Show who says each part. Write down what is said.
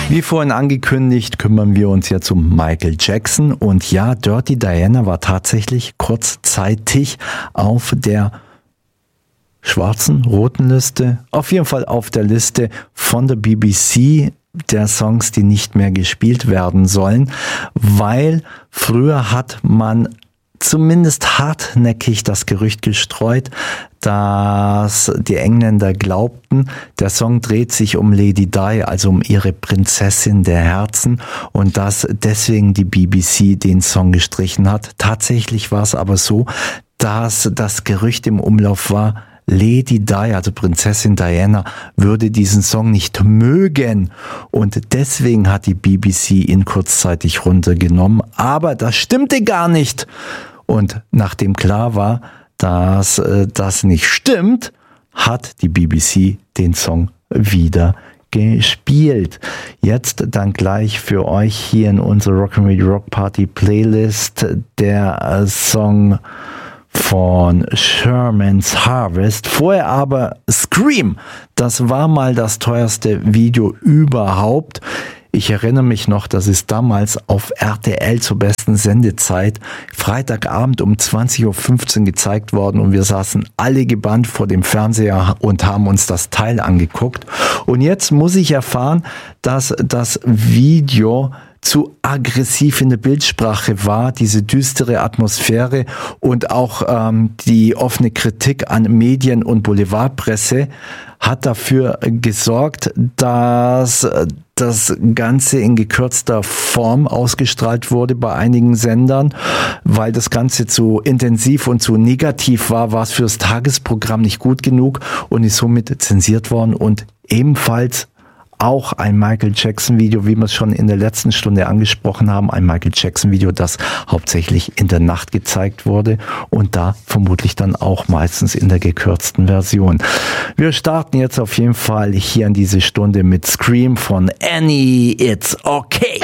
Speaker 1: Wie vorhin angekündigt, kümmern wir uns jetzt um Michael Jackson. Und ja, Dirty Diana war tatsächlich kurzzeitig auf der schwarzen, roten Liste, auf jeden Fall auf der Liste von der BBC der Songs, die nicht mehr gespielt werden sollen, weil früher hat man zumindest hartnäckig das Gerücht gestreut, dass die Engländer glaubten, der Song dreht sich um Lady Di, also um ihre Prinzessin der Herzen, und dass deswegen die BBC den Song gestrichen hat. Tatsächlich war es aber so, dass das Gerücht im Umlauf war, Lady Di, also Prinzessin Diana, würde diesen Song nicht mögen und deswegen hat die BBC ihn kurzzeitig runtergenommen, aber das stimmte gar nicht. Und nachdem klar war, dass das nicht stimmt, hat die BBC den Song wieder gespielt. Jetzt dann gleich für euch hier in unserer Rock'n'Roll Rock Party Playlist der Song von Sherman's Harvest. Vorher aber Scream. Das war mal das teuerste Video überhaupt. Ich erinnere mich noch, das ist damals auf RTL zur besten Sendezeit Freitagabend um 20.15 Uhr gezeigt worden und wir saßen alle gebannt vor dem Fernseher und haben uns das Teil angeguckt. Und jetzt muss ich erfahren, dass das Video zu aggressiv in der Bildsprache war, diese düstere Atmosphäre und auch die offene Kritik an Medien und Boulevardpresse hat dafür gesorgt, dass das Ganze in gekürzter Form ausgestrahlt wurde bei einigen Sendern, weil das Ganze zu intensiv und zu negativ war, war es für das Tagesprogramm nicht gut genug und ist somit zensiert worden und ebenfalls auch ein Michael Jackson Video, wie wir es schon in der letzten Stunde angesprochen haben, ein Michael Jackson Video, das hauptsächlich in der Nacht gezeigt wurde und da vermutlich dann auch meistens in der gekürzten Version. Wir starten jetzt auf jeden Fall hier in diese Stunde mit Scream von Annie, It's Okay.